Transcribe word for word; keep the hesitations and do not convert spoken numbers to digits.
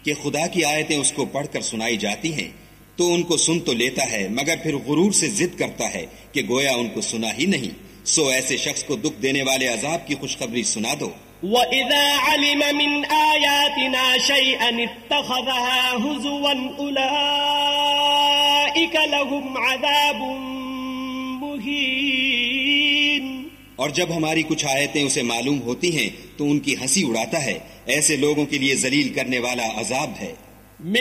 कि खुदा की आयतें उसको पढ़कर सुनाई जाती हैं तो उनको सुन तो लेता है मगर फिर गुरूर से जिद करता है कि गोया उनको सुना ही नहीं। सो ऐसे शख्स को दुख देने वाले अजाब की खुशखबरी सुना दो। وَإِذَا عَلِمَ مِنْ آيَاتِنَا شَيْئًا اتَّخَذَهَا هُزُوًا أُولَئِكَ لَهُمْ عَذَابٌ مُهِينٌ। और जब हमारी कुछ आयतें उसे मालूम होती हैं तो उनकी हंसी उड़ाता है। ऐसे लोगों के लिए जलील करने वाला अजाब है।